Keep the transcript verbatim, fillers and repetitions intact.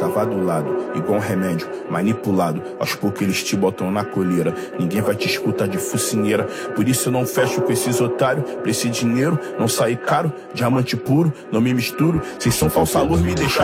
tava do lado, igual um remédio, manipulado. Aos poucos eles te botam na coleira. Ninguém vai te escutar de focinheira. Por isso eu não fecho com esses otários. Pra esse dinheiro não sair caro, diamante puro, não me misturo. Vocês são falsa luz, me deixa